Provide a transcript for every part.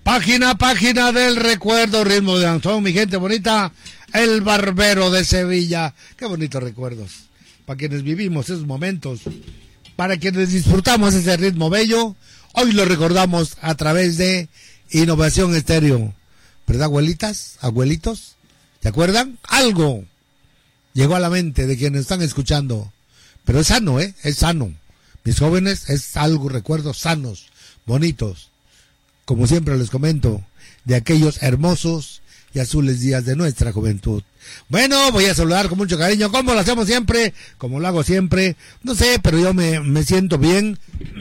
Página del recuerdo, ritmo de danzón, mi gente bonita, el barbero de Sevilla. Qué bonitos recuerdos, para quienes vivimos esos momentos, para quienes disfrutamos ese ritmo bello, hoy lo recordamos a través de Innovación Estéreo. ¿Verdad, abuelitas, abuelitos? ¿Se acuerdan? Algo llegó a la mente de quienes están escuchando, pero es sano, es sano. Mis jóvenes, es algo, recuerdos sanos, bonitos. Como siempre les comento, de aquellos hermosos y azules días de nuestra juventud. Bueno, voy a saludar con mucho cariño, como lo hacemos siempre, como lo hago siempre, no sé, pero yo me siento bien,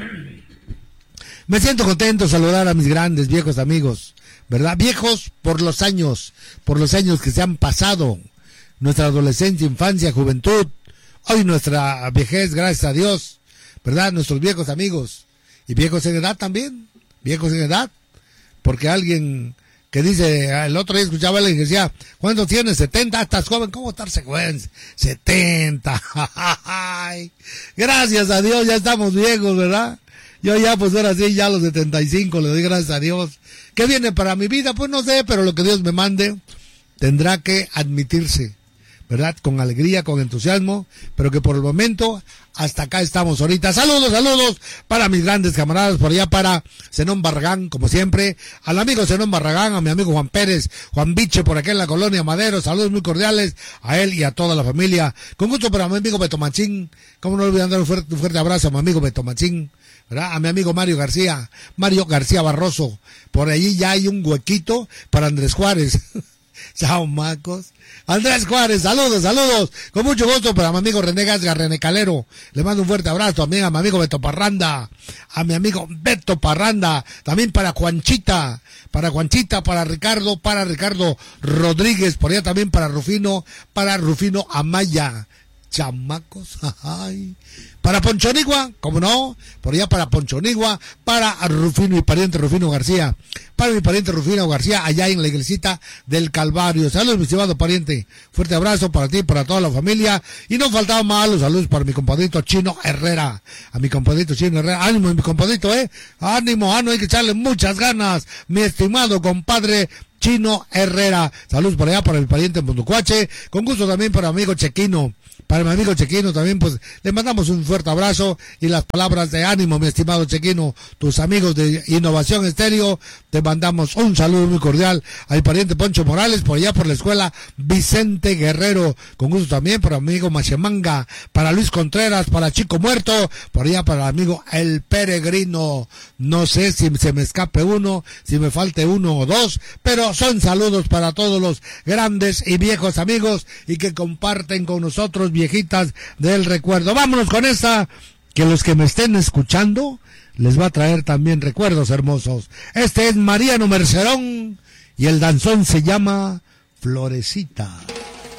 me siento contento de saludar a mis grandes, viejos amigos, ¿verdad? Viejos por los años que se han pasado, nuestra adolescencia, infancia, juventud, hoy nuestra vejez, gracias a Dios, ¿verdad? Nuestros viejos amigos, y viejos en edad también, viejos en edad, porque alguien que dice, el otro día escuchaba a alguien que decía, ¿cuánto tienes? 70, estás joven, ¿cómo estarse joven? 70, gracias a Dios, ya estamos viejos, ¿verdad? Yo ya, pues ahora sí, ya a los 75, le doy gracias a Dios. ¿Qué viene para mi vida? Pues no sé, pero lo que Dios me mande tendrá que admitirse, ¿verdad? Con alegría, con entusiasmo, pero que por el momento hasta acá estamos ahorita. Saludos para mis grandes camaradas, por allá para Zenón Barragán, como siempre, al amigo Zenón Barragán, a mi amigo Juan Pérez, Juan Biche, por aquí en la colonia Madero, saludos muy cordiales a él y a toda la familia. Con gusto para mi amigo Beto Machín, cómo no olvidar dar un fuerte abrazo a mi amigo Beto Machín, ¿verdad? A mi amigo Mario García Barroso, por allí ya hay un huequito para Andrés Juárez. Chao, macos. Andrés Juárez, saludos, con mucho gusto para mi amigo René Gasga, René Calero, le mando un fuerte abrazo también a mi amigo Beto Parranda, también para Juanchita, para Ricardo Rodríguez, por allá también para Rufino Amaya, chamacos, ay. Para Ponchonigua, como no, por allá para Ponchonigua, para Rufino y pariente Rufino García, para mi pariente Rufino García, allá en la iglesita del Calvario. Saludos, mi estimado pariente, fuerte abrazo para ti, para toda la familia, y no faltaban más los saludos para mi compadrito Chino Herrera, ánimo mi compadrito, ánimo, hay que echarle muchas ganas, mi estimado compadre Chino Herrera. Saludos por allá para mi pariente Munducuache, con gusto también para mi amigo Chequino. Para mi amigo Chequino también, pues, le mandamos un fuerte abrazo y las palabras de ánimo, mi estimado Chequino. Tus amigos de Innovación Estéreo, te mandamos un saludo muy cordial a mi pariente Poncho Morales, por allá por la escuela Vicente Guerrero. Con gusto también para mi amigo Machemanga, para Luis Contreras, para Chico Muerto, por allá para el amigo El Peregrino. No sé si se me escape uno, si me falte uno o dos, pero son saludos para todos los grandes y viejos amigos y que comparten con nosotros, viejitas del recuerdo. Vámonos con esta, que los que me estén escuchando les va a traer también recuerdos hermosos. Este es Mariano Mercerón y el danzón se llama Florecita.